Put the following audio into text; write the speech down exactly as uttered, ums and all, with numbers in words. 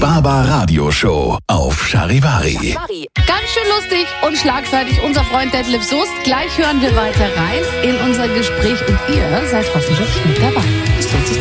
Barbaradio Show auf Charivari. Ganz schön lustig und schlagfertig unser Freund Detlef Soest. Gleich hören wir weiter rein in unser Gespräch und ihr seid hoffentlich mit dabei. Es lohnt sich